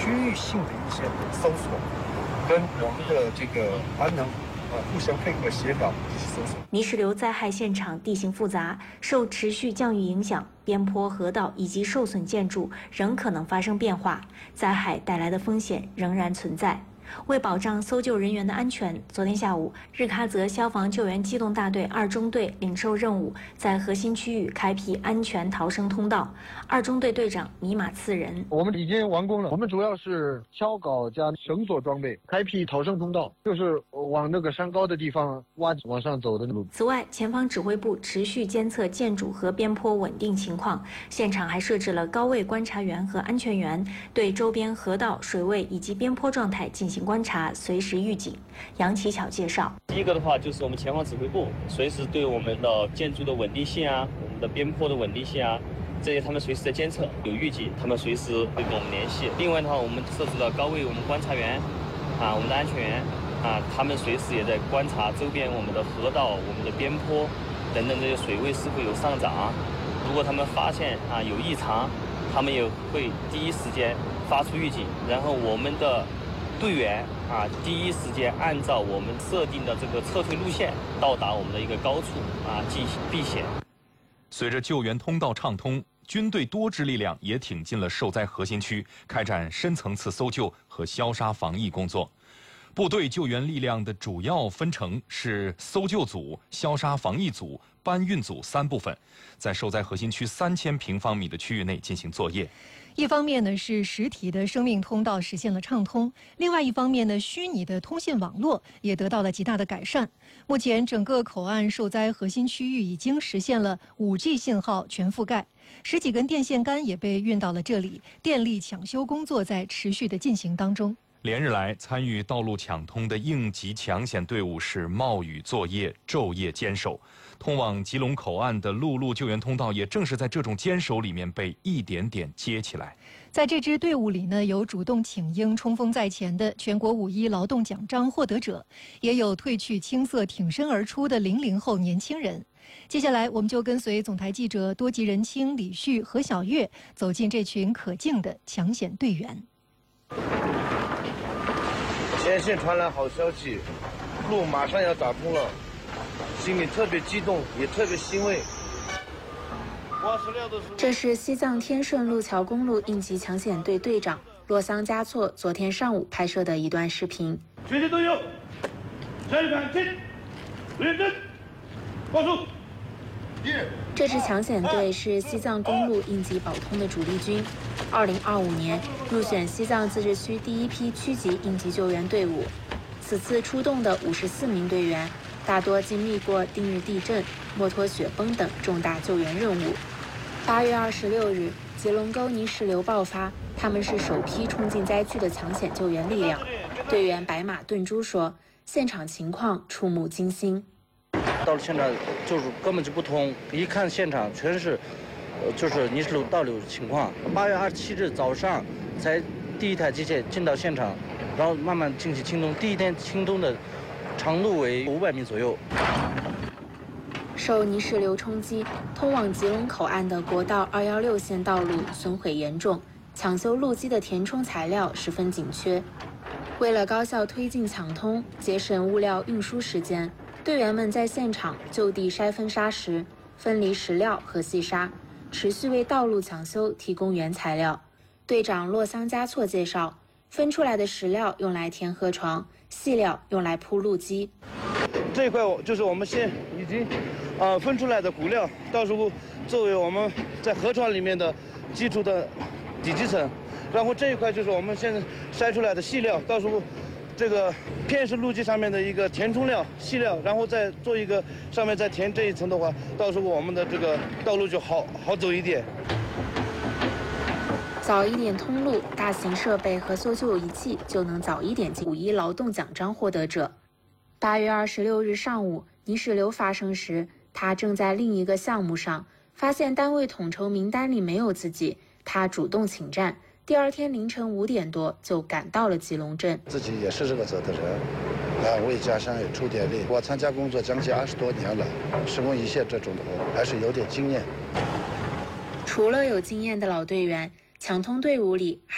区域性的一些搜索，跟我们的这个环能互相配合协调一起搜索。 泥石流灾害现场地形复杂，受持续降雨影响，边坡、河道以及受损建筑仍可能发生变化，灾害带来的风险仍然存在。为保障搜救人员的安全，昨天下午，日喀则消防救援机动大队2中队领受任务，在核心区域开辟安全逃生通道。2中队队长尼玛次仁： 我们已经完工了，我们主要是锹镐加绳索装备，开辟逃生通道，就是往那个山高的地方挖往上走的路。 此外，前方指挥部持续监测建筑和边坡稳定情况，现场还设置了高位观察员和安全员，对周边河道、水位以及边坡状态进行观察，随时预警。杨启巧介绍， 第一个的话就是我们前方指挥部随时对我们的建筑的稳定性啊，我们的边坡的稳定性啊，这些他们随时在监测，有预警，他们随时会跟我们联系。另外的话，我们设置了高位我们观察员啊，我们的安全员啊，他们随时也在观察周边我们的河道、我们的边坡等等这些水位是否有上涨。如果他们发现有异常，他们也会第一时间发出预警，然后我们的队员第一时间按照我们设定的这个撤退路线到达我们的一个高处进行避险。 随着救援通道畅通，军队多支力量也挺进了受灾核心区，开展深层次搜救和消杀防疫工作。部队救援力量的主要分成是搜救组、消杀防疫组、搬运组3部分，在受灾核心区3000平方米的区域内进行作业。 一方面呢是实体的生命通道实现了畅通，另外一方面呢，虚拟的通信网络也得到了极大的改善。目前整个口岸受灾核心区域已经实现了5G 信号全覆盖，10几根电线杆也被运到了这里，电力抢修工作在持续的进行当中。 连日来，参与道路抢通的应急抢险队伍是冒雨作业、昼夜坚守。通往吉隆口岸的陆路救援通道也正是在这种坚守里面被一点点接起来。 在这支队伍里呢，有主动请缨、冲锋在前的全国5·1劳动奖章获得者，也有褪去青涩、挺身而出的00后年轻人。接下来，我们就跟随总台记者多吉仁清、李旭、何小月走进这群可敬的抢险队员。 前线传来好消息，路马上要打通了，心里特别激动，也特别欣慰。 这是西藏天顺路桥公路应急抢险队队长洛桑嘉措昨天上午拍摄的一段视频。 全体都有，下一杆进，认真，报数。 这支抢险队是西藏公路应急保通的主力军，2025年入选西藏自治区第一批区级应急救援队伍。此次出动的54名队员，大多经历过定日地震、墨脱雪崩等重大救援任务。8月26日，吉隆沟泥石流爆发，他们是首批冲进灾区的抢险救援力量。队员白马顿珠说，现场情况触目惊心。 到了现场就是根本就不通，一看现场全是，就是泥石流倒流情况。8月27日早上才第一台机械进到现场，然后慢慢进行清通。第一天清通的长度为500米左右。 受泥石流冲击，通往吉隆口岸的国道216线道路损毁严重，抢修路基的填充材料十分紧缺。为了高效推进抢通，节省物料运输时间，队员们在现场就地筛分砂石，分离石料和细沙，持续为道路抢修提供原材料。队长洛桑嘉措介绍，分出来的石料用来填河床，细料用来铺路基。 这一块就是我们现已经分出来的骨料，到时候作为我们在河床里面的基础的底基层。然后这一块就是我们现在筛出来的细料，到时候这个片式路基上面的一个填充料、细料，然后再做一个上面再填这一层的话，到时候我们的这个道路就好走一点。 早一点通路，大型设备和搜救仪器就能早一点进5·1劳动奖章获得者。8月26日上午，泥石流发生时，他正在另一个项目上，发现单位统筹名单里没有自己，他主动请战。第二天凌晨5点多就赶到了吉隆镇。 自己也是这个责的人，为家乡也出点力。我参加工作将近20多年了，施工一线这种活还是有点经验。 除了有经验的老队员，抢通队伍里